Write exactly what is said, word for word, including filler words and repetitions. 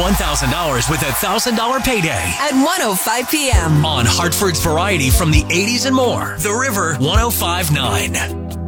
one thousand dollars with a one thousand dollars payday. At one oh five p.m. On Hartford's Variety from the eighties and more. The River one oh five point nine.